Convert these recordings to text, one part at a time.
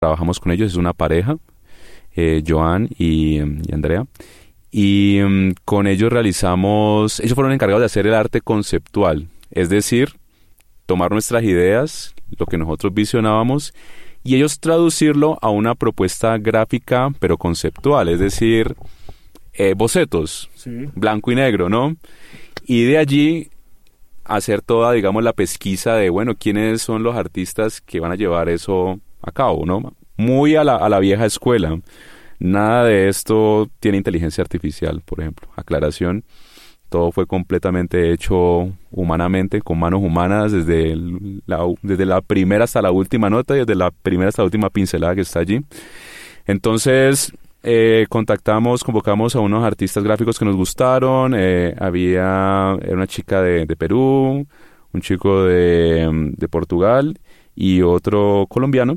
trabajamos con ellos, es una pareja, Joan y Andrea. Y con ellos ellos fueron encargados de hacer el arte conceptual, es decir, tomar nuestras ideas, lo que nosotros visionábamos, y ellos traducirlo a una propuesta gráfica, pero conceptual, es decir, bocetos, sí, blanco y negro, ¿no? Y de allí hacer toda, digamos, la pesquisa de, bueno, quiénes son los artistas que van a llevar eso a cabo, ¿no? Muy a la vieja escuela. Nada de esto tiene inteligencia artificial, por ejemplo. Aclaración, todo fue completamente hecho humanamente, con manos humanas, desde la primera hasta la última nota y desde la primera hasta la última pincelada que está allí. Entonces, convocamos a unos artistas gráficos que nos gustaron. Era una chica de Perú, un chico de Portugal y otro colombiano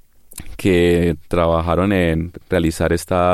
que trabajaron en realizar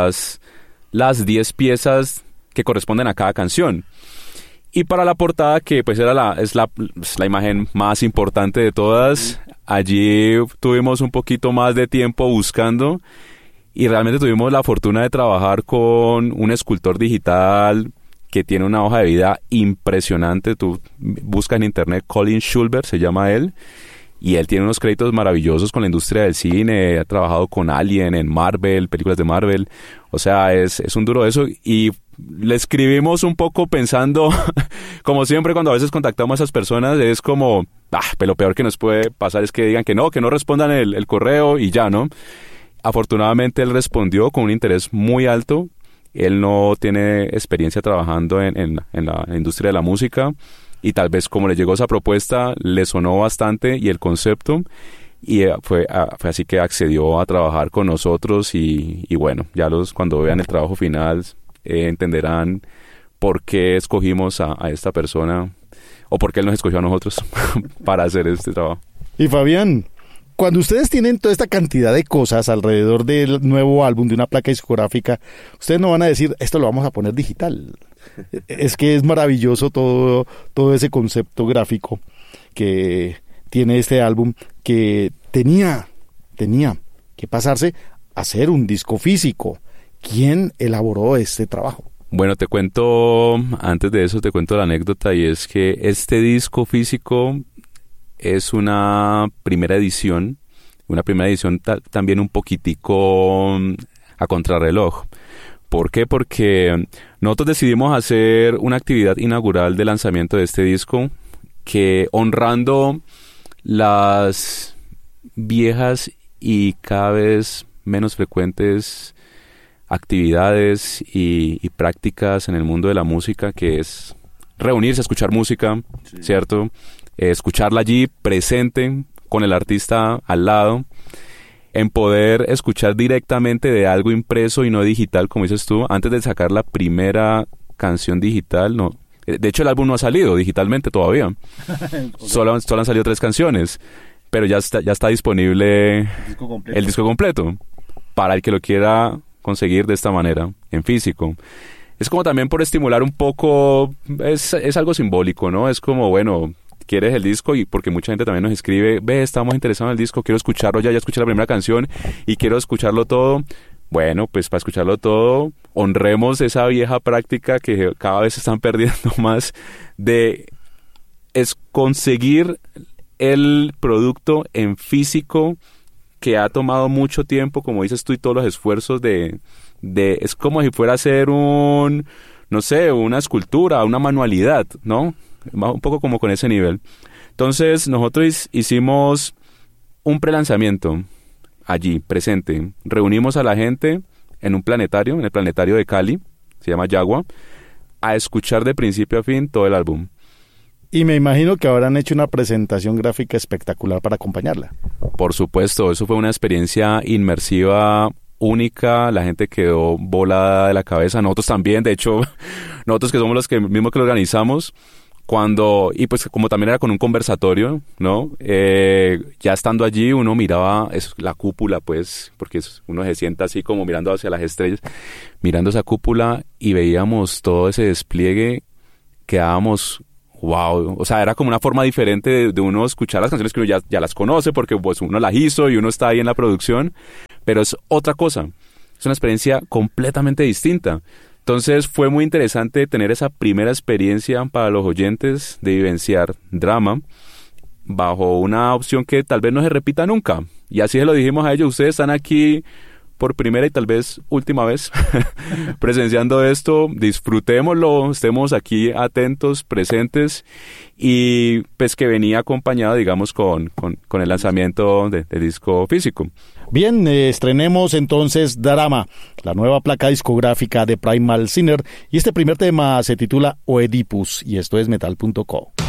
las 10 piezas que corresponden a cada canción. Y para la portada, que pues es la imagen más importante de todas, allí tuvimos un poquito más de tiempo buscando y realmente tuvimos la fortuna de trabajar con un escultor digital que tiene una hoja de vida impresionante. Tú buscas en internet, Colin Schulberg se llama él, y él tiene unos créditos maravillosos con la industria del cine, ha trabajado con Alien, en Marvel, películas de Marvel, o sea, es un duro eso, y le escribimos un poco pensando, como siempre cuando a veces contactamos a esas personas, es como, pero lo peor que nos puede pasar es que digan que no respondan el correo y ya, ¿no? Afortunadamente él respondió con un interés muy alto, él no tiene experiencia trabajando en la industria de la música, y tal vez como le llegó esa propuesta, le sonó bastante y el concepto, y fue así que accedió a trabajar con nosotros y bueno, ya cuando vean el trabajo final entenderán por qué escogimos a esta persona o por qué él nos escogió a nosotros para hacer este trabajo. Y Fabián, cuando ustedes tienen toda esta cantidad de cosas alrededor del nuevo álbum, de una placa discográfica, ustedes no van a decir, esto lo vamos a poner digital. Es que es maravilloso todo ese concepto gráfico que tiene este álbum, que tenía que pasarse a ser un disco físico. ¿Quién elaboró este trabajo? Bueno, antes de eso te cuento la anécdota, y es que este disco físico es una primera edición también un poquitico a contrarreloj. ¿Por qué? Porque nosotros decidimos hacer una actividad inaugural de lanzamiento de este disco que, honrando las viejas y cada vez menos frecuentes actividades y prácticas en el mundo de la música, que es reunirse a escuchar música, sí, ¿cierto? Escucharla allí presente con el artista al lado, en poder escuchar directamente de algo impreso y no digital, como dices tú, antes de sacar la primera canción digital. No, de hecho el álbum no ha salido digitalmente todavía. Solo han salido 3 canciones, pero ya está disponible el disco completo para el que lo quiera conseguir de esta manera, en físico. Es como también por estimular un poco, es algo simbólico, ¿no? Es como, bueno, quieres el disco, y porque mucha gente también nos escribe, estamos interesados en el disco, quiero escucharlo ya escuché la primera canción y quiero escucharlo todo. Bueno, pues para escucharlo todo, honremos esa vieja práctica que cada vez se están perdiendo más, es conseguir el producto en físico, que ha tomado mucho tiempo, como dices tú, y todos los esfuerzos es como si fuera a hacer una escultura, una manualidad, ¿no? Un poco como con ese nivel. Entonces nosotros hicimos un prelanzamiento allí, presente. Reunimos a la gente en el planetario de Cali, se llama Yagua, a escuchar de principio a fin todo el álbum. Y me imagino que habrán hecho una presentación gráfica espectacular para acompañarla. Por supuesto, eso fue una experiencia inmersiva única, la gente quedó volada de la cabeza, nosotros también, de hecho, nosotros que somos los mismos que lo organizamos, y pues como también era con un conversatorio, ¿no? Ya estando allí uno miraba la cúpula, pues, porque uno se sienta así como mirando hacia las estrellas, mirando esa cúpula, y veíamos todo ese despliegue, quedábamos wow, o sea, era como una forma diferente de uno escuchar las canciones que uno ya las conoce porque pues uno las hizo y uno está ahí en la producción, pero es otra cosa, es una experiencia completamente distinta. Entonces fue muy interesante tener esa primera experiencia para los oyentes de vivenciar drama bajo una opción que tal vez no se repita nunca. Y así se lo dijimos a ellos, ustedes están aquí por primera y tal vez última vez presenciando esto, disfrutémoslo, estemos aquí atentos, presentes, y pues que venía acompañado, digamos, con el lanzamiento de disco físico. Bien, estrenemos entonces Drama, la nueva placa discográfica de Primal Sinner, y este primer tema se titula Oedipus, y esto es metal.co.